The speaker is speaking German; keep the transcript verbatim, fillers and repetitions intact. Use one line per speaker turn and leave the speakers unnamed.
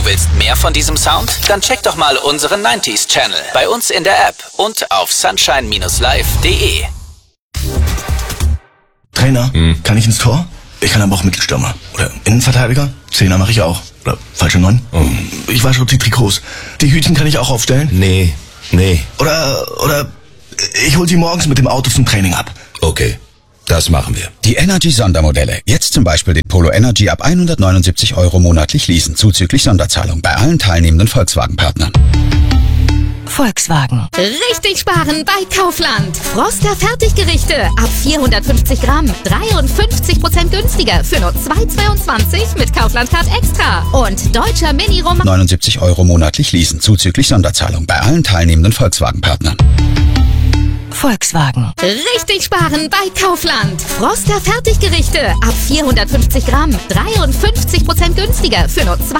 willst mehr von diesem Sound? Dann check doch mal unseren neunziger Channel bei uns in der App und auf sunshine Bindestrich live Punkt de.
Trainer, hm. kann ich ins Tor? Ich kann aber auch Mittelstürmer. Oder Innenverteidiger? Zehner mache ich auch. Oder falsche Neun? Oh. Ich wasche die Trikots. Die Hütchen kann ich auch aufstellen?
Nee, nee.
Oder, oder ich hol sie morgens mit dem Auto zum Training ab.
Okay, das machen wir.
Die Energy-Sondermodelle. Jetzt zum Beispiel den Polo Energy ab hundertneunundsiebzig Euro monatlich leasen, zuzüglich Sonderzahlung bei allen teilnehmenden Volkswagen-Partnern.
Volkswagen.
Richtig sparen bei Kaufland. Froster Fertiggerichte ab vierhundertfünfzig Gramm. dreiundfünfzig Prozent günstiger für nur zwei Euro zweiundzwanzig mit Kaufland Card Extra. Und deutscher Mini-Rum.
neunundsiebzig Euro monatlich leasen, zuzüglich Sonderzahlung bei allen teilnehmenden Volkswagen-Partnern.
Volkswagen.
Richtig sparen bei Kaufland. Froster Fertiggerichte ab vierhundertfünfzig Gramm. dreiundfünfzig Prozent günstiger für nur zwei